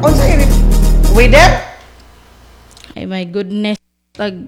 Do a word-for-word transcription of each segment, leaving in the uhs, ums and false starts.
Unsa yun? Weather? Ay my goodness. Tag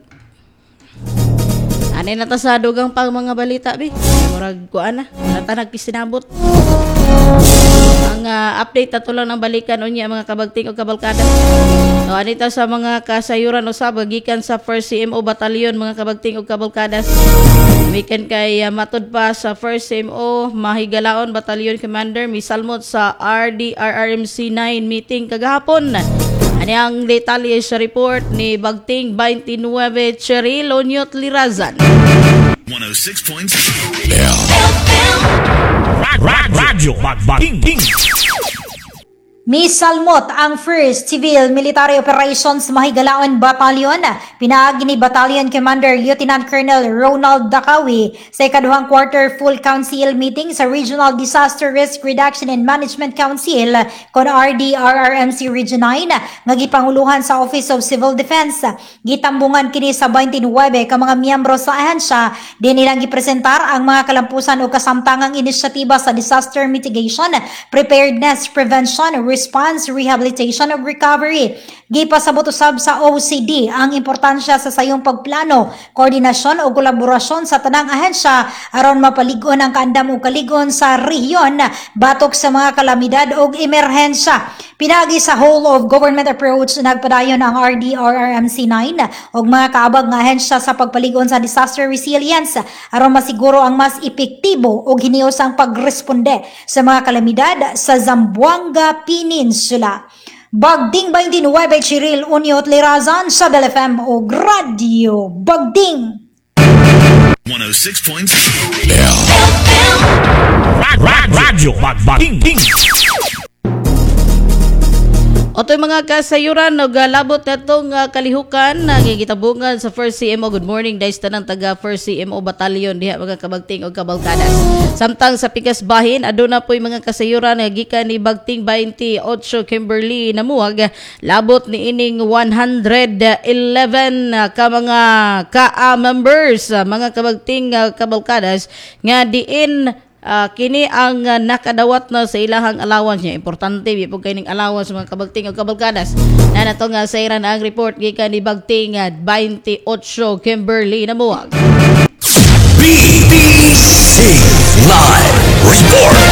Ani na ta sa dugang pang mga balita bi. Murag kuan na. Nata nagkisinabot. Ang uh, update ato lang ng balikan unya mga kabagting o kabalkada. So anita sa mga kasayuran usab gikan sa first C M O Batalyon mga kabagting o kabalkadas. Weekend kay uh, matud pa sa first C M O Mahigalaon Batalyon Commander misalmot sa R D R R M C nine meeting kagahapon. Ani ang detalye sa report ni Bagting twenty-nine Cheryl Onyot Lirazan. one oh six point six Radyo Bagbating. Misalmot ang first Civil Military Operations Mahigalaon Batalyon, pinaagi ni Battalion Commander Lieutenant Colonel Ronald Dacawi sa ikaduhang quarter full council meeting sa Regional Disaster Risk Reduction and Management Council kon R D R R M C Region nine nga gipanguluhan sa Office of Civil Defense. Gitambungan kini sa twenty-nine ka mga miyembro sa ahensya, din nilang gipresentar ang mga kalampusan o kasamtangang inisyatiba sa disaster mitigation, preparedness, prevention, response, rehabilitation ug recovery. Gipasabot usab sa O C D ang importansya sa sayong pagplano, koordinasyon ug kolaborasyon sa tanang ahensya aron mapalig-on ang kaandam ug kaligon sa rehiyon batok sa mga kalamidad ug emerhensya. Pinagi sa whole of government approach nagpadayon ang R D R R M C nine ug mga kaabag nga ahensya sa pagpalig-on sa disaster resilience aron masiguro ang mas epektibo ug hiniusang pagresponde sa mga kalamidad sa Zamboanga Peninsula. Bagding twenty-nine Cheryl Onyot Lirazan sa Bell F M o Radio Bagding. one oh six point six Radyo Bagbating. Otoy mga kasayuran og labot natong uh, kalihukan nga uh, gitabungan sa first C M O. Good morning dahil tanang taga first C M O Batalyon diha mga kabagting og kabalkadas. Samtang sa pikas bahin aduna poy mga kasayuran nga gikan ni Bagting twenty-eight Kimberly namuwag labot ni ining one hundred eleven uh, ka mga ka uh, members uh, mga kabagting uh, kabalkadas nga diin Uh, kini ang uh, nakadawat na sa ilahang allowance niya. Importante po kayo ng allowance mga kabagting o kabalkadas. Na nato nga sa iran ang report gikan ni Bagting uh, twenty-eight Kimberly namuwag. B B C Live Report.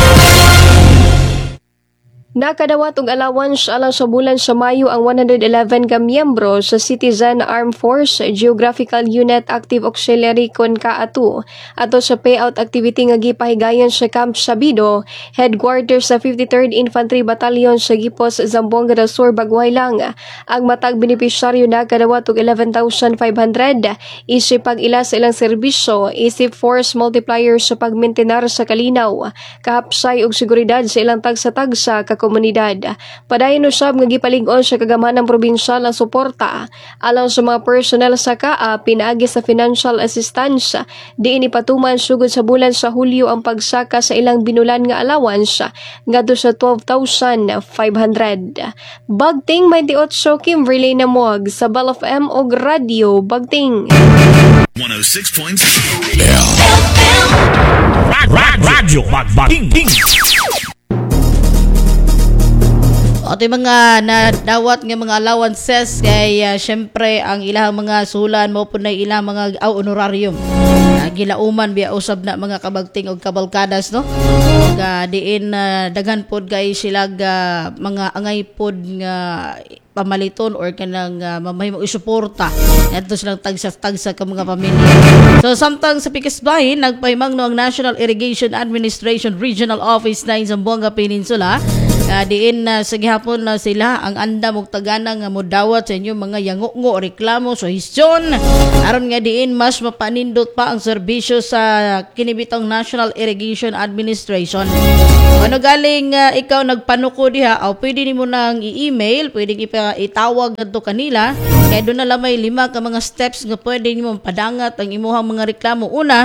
Nakadawat og allowance alang sa bulan sa Mayo ang one hundred eleven ka miyembro sa Citizen Armed Force Geographical Unit Active Auxiliary kon K A two ato sa payout activity nga gipahigayon sa Camp Sabido, headquarters sa fifty-third Infantry Battalion sa Gipos, Zamboanga del Sur, Bagway-lang. Ang matag benepisyaryo nakadawat og eleven thousand five hundred isip pag-ila sa ilang serbisyo, isip force multiplier sa pagmentenar sa kalinaw, kahapsay og seguridad sa ilang tagsa-tagsa ka komunidad. Padayon usab nga gipalig-on sa kagamhanang probinsyal ang suporta alang sa mga personnel sa K A pinaagi sa financial assistance. Diin ipatuman sugod sa bulan sa Hulyo ang pagsaka sa ilang binulan nga allowance ngadto sa twelve thousand five hundred. Bagting twenty-eight Kimberly namuwag sa Bell F M og Radio Bagting. one oh six point six Radyo Bagbating. O ito mga nadawat nga mga allowances kay uh, syempre ang ilang mga sulan mo po na ilang mga uh, honorarium. Uh, gilauman biya usab na mga kabagting o kabalkadas no. Nga diin uh, daghan pod kay sila uh, mga angay pod nga pamaliton or kanang uh, mamahimo isuporta adto silang tagsa-tagsa ka mga pamilya. So samtang sa Pikasbahin nagpahimangno ang National Irrigation Administration Regional Office nine sa Zamboanga Peninsula. Uh, diin uh, sa gihapon na uh, sila ang andam og tagana nga modawat sa inyo mga yango-ngo reklamo so hisyon aron nga diin mas mapanindot pa ang serbisyo sa kinibitang National Irrigation Administration. Ano galing uh, ikaw nagpanuko diha o pwede nimo nang i-email, pwede ipa itawag adto kanila kay doon na lamay lima ka mga steps nga pwede nimo padangat ang imuhang mga reklamo. Una,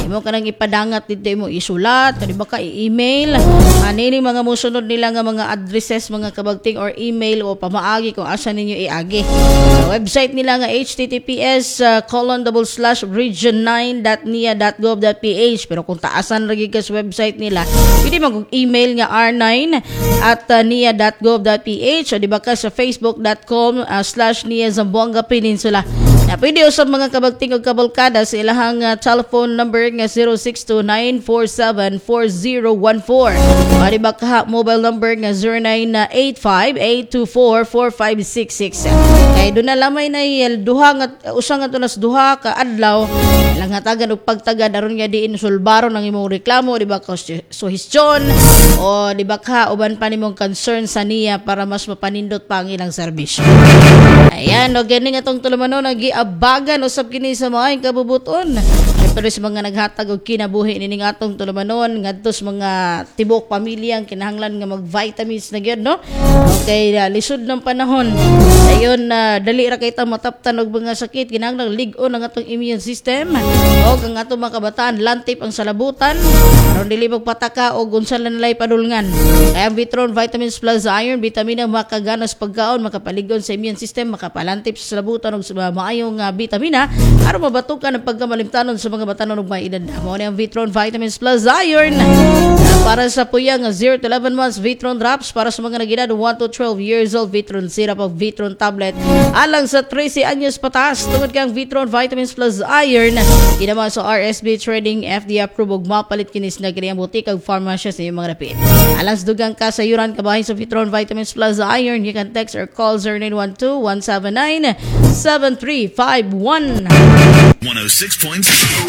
imo ka nang ipadangat dito mo isulat, di ba ka i-email. Anini mga musunod nila nga mga addresses, mga kabagting or email o pamaagi kung asa ninyo iagi. Sa website nila nga h t t p s uh, colon double slash region nine dot n i a dot gov dot p h. Pero kung taasan lagi ka sa website nila, pwede mag-email nga r nine at uh, n i a dot gov dot p h o di ba ka sa facebook dot com uh, slash N I A Zamboanga Peninsula. Na pwede usab mga kabagting o kabalkada sa ilahang uh, telephone number nga zero six two nine four seven four zero one four. O di ba ka mobile number nga zero nine eight five eight two four four five six six. Kay doon na lamay na il duha nga usang nga tunas duha ka adlaw lang hatagan og pagtagad aron nga diin sulbaro ng imong reklamo, di ba ka suhestyon o di ba ka uban pa nimong concern sa N I A para mas mapanindot pa ang ilang serbisyo. Ayan, o gani nga tong tulumanon nagiabagan usab kini sa mga kabubuton. Pero sa mga naghatag og kinabuhi nining atong tulumanon ngadto sa mga tibok pamilya ang kinahanglan nga mag-vitamins na gyud, no? Okay, uh, lisod ng panahon. Ayon na uh, dali ra kay ta mataptan og mga sakit, kinahanglan lig-on ang atong immune system. O ang atong mga kabataan lantip ang salabutan aron dili magpataka og unsa lang nalay padulngan. Kaya ang Vitron Vitamins Plus Iron, vitamina makaganas pagkaon, makapaligon sa immune system, makapalantip sa salabutan og sa maayong uh, vitamina aron mabatukan ang pagkamalimtanon sa mga batanon ug may edad. Mao ni ang Vitron Vitamins Plus Iron. Para sa puyang zero to eleven months Vitron Drops, para sa mga nag-edad one to twelve years old Vitron Syrup o Vitron Tablet. Alang sa thirty anyos patas tungod kang Vitron Vitamins Plus Iron kinama sa R S B Trading F D A approved ug mapalit kinis na kini ang butik ug pharmacy sa iyong mga dapit. Alang sa dugang kasayuran kabahin sa Vitron Vitamins Plus Iron, you can text or call zero nine one two one seven nine seven three five one. one oh six point seven.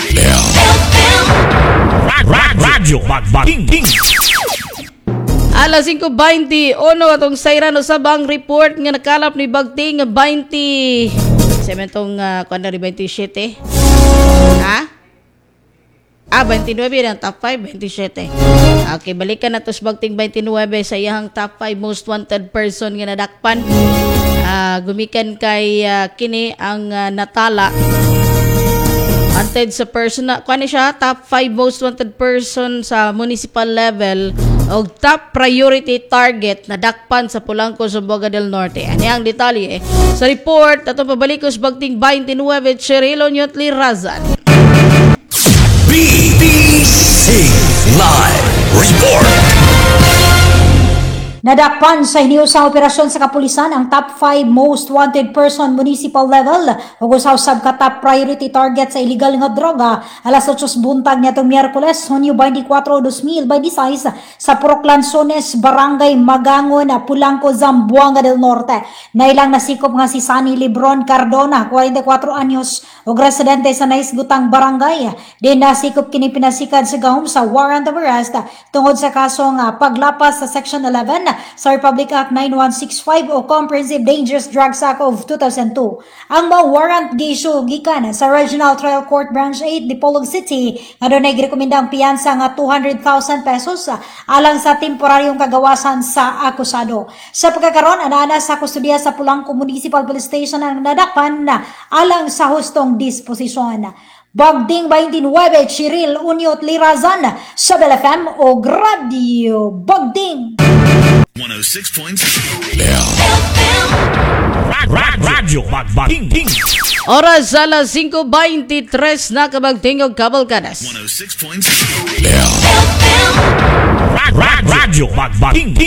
Radyo Magbating. Alas five twenty, ono atong sayran usabang report nga nakalap ni Bagting twenty. Sementong uh, kuan na twenty-seven. Ha? Ah, twenty-nine ang top five, twenty-seven. Okay, balikan na to sa Bagting twenty-nine sa iyang top five most wanted person nga nadakpan. Uh, gumikan kay uh, kini ang uh, natala. Wanted sa person na, kuha siya, top five most wanted person sa municipal level o top priority target na dakpan sa Pulangco, Zamboanga del Norte. Ano ang detalye? Sa report, atong pabalikos Bagting twenty-nine, Cirilo Nyotli Razan. B B C Live Report. Nadakpan sa hiniusang operasyon sa kapulisan ang top five most wanted person municipal level ug usab ka top priority target sa illegal nga droga alas eight buntag nitong Miyerkules, Hunyo twenty-four, twenty twenty-six sa Proclanzones, Barangay Magangon, Pulangco, Zamboanga del Norte. Nailang nasikop nga si Sunny Lebron Cardona, forty-four anyos, ug residente sa naisgutang barangay. Din nasikop kini pinasikad sa gahom sa warrant of arrest tungod sa kasong uh, paglapas sa Section eleven sa Republic Act ninety-one sixty-five o Comprehensive Dangerous Drugs Act of two thousand two. Ang mga warrant giisyu gikan sa Regional Trial Court Branch eight, Dipolog City, nga doon ay girekomenda ang piyansa nga two hundred thousand pesos alang sa temporaryong kagawasan sa akusado. Sa pagkakaroon, anana sa kustudiya sa Pulangco Municipal Police Station ang nadakpan na alang sa hustong disposisyon. Bagting twenty-nine, Ciril Unyot Lirazan sa Bell F M o Radio Bagting. one oh six point seven. Radyo Magbating. Oras alas five twenty-three na kabagting og kabalkadas. one oh six point seven. Radyo Magbating.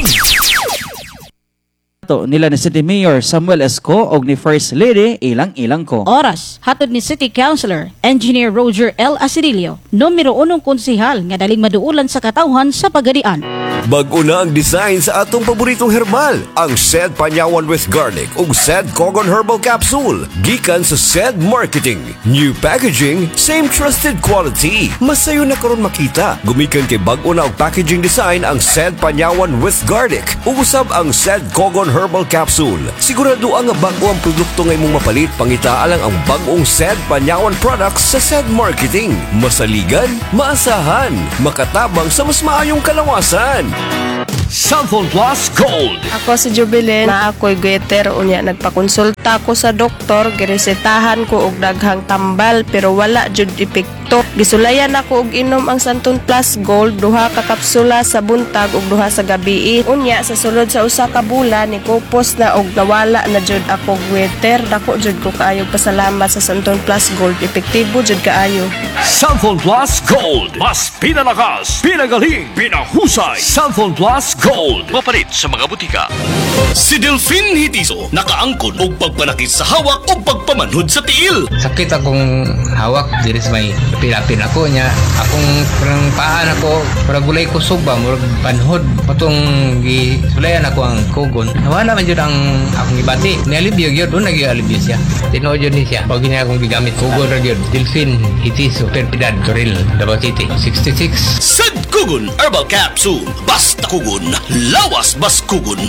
To nila ni City Mayor Samuel Esco og ni First Lady Ilang-Ilang ko. Oras, hatod ni City Councilor, Engineer Roger L. Asidilio, numero unong konsihal nga daling maduulan sa katawhan sa Pagadian. Bag-o na ang design sa atong paboritong herbal, ang S E D Panyawan with Garlic ug S E D Cogon Herbal Capsule. Gikan sa S E D Marketing. New packaging, same trusted quality. Masayo na karon makita. Gumikan kay bag-o na og packaging design ang S E D Panyawan with Garlic ug usab ang S E D Cogon Herbal Capsule. Sigurado ang bag-o ang produkto nga imong mapalit, pangita lang ang bag-ong S E D Panyawan products sa S E D Marketing. Masaligan, maasahan, makatabang sa mas maayong kalawasan. Cellphone Plus Gold. Ako si Jubilin, na ako'y goiter unya nagpakonsulta ko sa doktor, giresetahan ko og daghang tambal pero wala jud epekto. Gisulayan ako og inom ang Santon Plus Gold, duha ka kapsula sa buntag ug duha sa gabi. Unya sa sulod sa usa ka bulan ni kupos na og nawala na jud ako gweter. Dako jud ko kaayo pasalamat sa Santon Plus Gold, epektibo jud kaayo. Santon Plus Gold. Mas pinalakas, pinagaling, pinahusay. Santon Plus Gold. Mapalit sa mga butika. Si Delphine Hitiso nakaangkon og pagpanakit sa hawak o pagpamanhod sa tiil. Sakit akong hawak diri sa may pilapin ako niya. Akong parang paan ako, parang gulay kusog ba, murag panhod. Patong gisulayan ako ang kugon. Nawala man yun ang akong ibati. Nialibyo yun, doon nag-ialibyo siya. Tinood yun siya. Pag niya akong gigamit kugon ra yun. Delphine Hitiso, Perpidad, Toril, Davao City, sixty-six. Sad Kugon Herbal Capsule. Basta kugon, lawas bas kugon.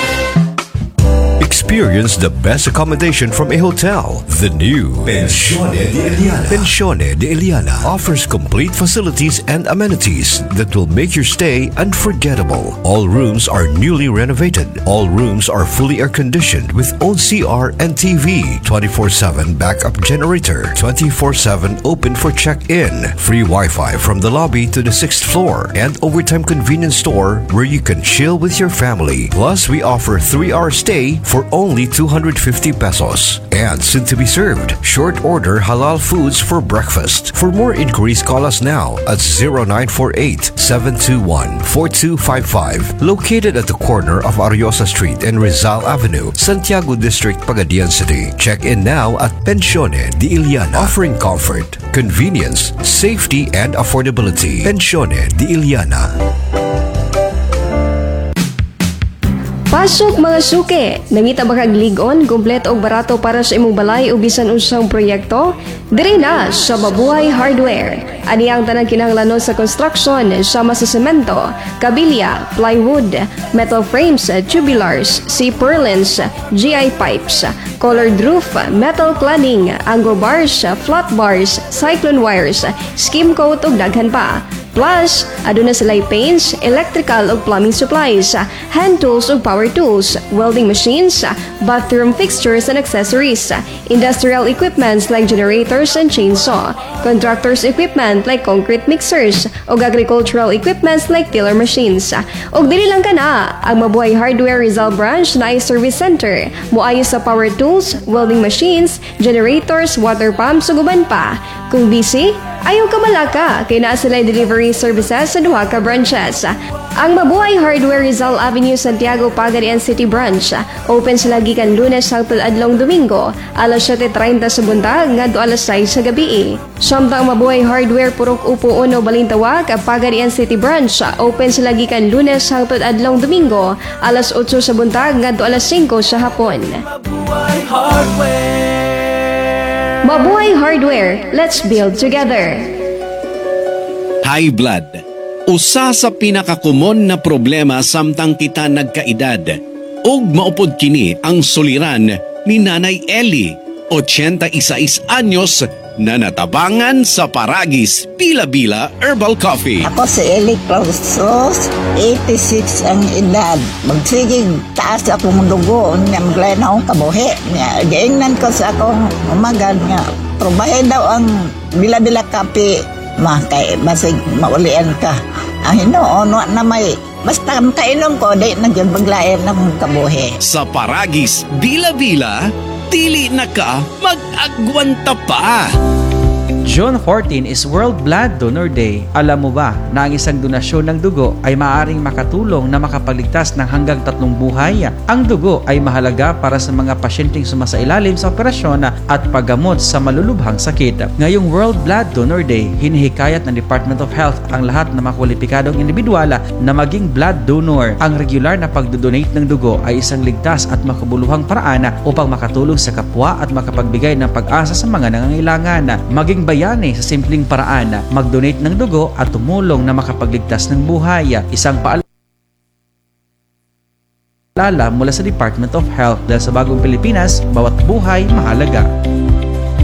Experience the best accommodation from a hotel. The new Pensione de Eliana. Pensione de Eliana offers complete facilities and amenities that will make your stay unforgettable. All rooms are newly renovated. All rooms are fully air-conditioned with own C R and T V, twenty-four seven backup generator, twenty-four seven open for check-in, free Wi-Fi from the lobby to the sixth floor, and overtime convenience store where you can chill with your family. Plus, we offer three-hour stay for only two hundred fifty pesos. And soon to be served, short order halal foods for breakfast. For more inquiries, call us now at zero nine four eight, seven two one, four two five five. Located at the corner of Ariosa Street and Rizal Avenue, Santiago District, Pagadian City. Check in now at Pensione de Eliana, offering comfort, convenience, safety, and affordability. Pensione de Eliana. Pasok mga suke! Nangita ba kag ligon, kumpleto og barato para sa imong balay o bisan unsang proyekto? Diri na sa Mabuhay Hardware. Ani ang tanang kinahanglanon sa construction sama sa semento, kabilya, plywood, metal frames, tubulars, C-purlins, G I pipes, colored roof, metal cladding, angle bars, flat bars, cyclone wires, skim coat ug daghan pa. Plus, aduna sila'y paints, electrical ug plumbing supplies, hand tools ug power tools, welding machines, bathroom fixtures and accessories, industrial equipments like generators and chainsaw, contractors equipment like concrete mixers, ug agricultural equipments like tiller machines. Ug dili lang kana, ang Mabuhay Hardware Rizal Branch na ay service center, moayo sa power tools, welding machines, generators, water pumps ug uban pa. Kung busy, ayaw ka malaka, kay naa sila'y delivery services sa duha ka branches. Ang Mabuhay Hardware Rizal Avenue, Santiago, Pagadian City Branch. Open sila gikan Lunes hangtod adlong Domingo, alas siyete treinta sa buntag ngadto alas sais sa gabi. Samtang Mabuhay Hardware Purok Upo Uno Balintawak, Pagadian City Branch. Open sila gikan Lunes hangtod adlong Domingo, alas otso sa buntag ngadto alas singko sa hapon. Mabuhay Hardware. Mabuhay Hardware. Let's build together. High blood. Usa sa pinakakumon na problema samtang kita nagkaedad. Ug maupod kini ang suliran ni Nanay Ellie, eighty-six anyos, na natabangan sa Paragis Bila-Bila Herbal Coffee. Ako si Ellie Clausos, eighty-six ang edad. Magsigig taas akong dugo, niya maglay na akong kabuhi. Gaingnan ko sa akong umagad nga, probahe daw ang Bila-Bila Coffee, makay basig maulian ka. Ang hinoon na may basta kainom ko, di nagyan paglayan ng kabuhi. Sa Paragis Bila-Bila, dili na ka mag-agwanta pa. June fourteen is World Blood Donor Day. Alam mo ba na ang isang donasyon ng dugo ay maaaring makatulong na makapagligtas ng hanggang tatlong buhay? Ang dugo ay mahalaga para sa mga pasyenteng sumasailalim sa operasyon at paggamot sa malulubhang sakit. Ngayong World Blood Donor Day, hinihikayat ng Department of Health ang lahat ng makwalipikadong individual na maging blood donor. Ang regular na pagdodonate ng dugo ay isang ligtas at makabuluhang paraan upang makatulong sa kapwa at makapagbigay ng pag-asa sa mga nangangailangan. Maging bayani sa simpleng paraan, mag-donate ng dugo at tumulong na makapagligtas ng buhay. Isang paalala mula sa Department of Health dahil sa bagong Pilipinas, bawat buhay mahalaga.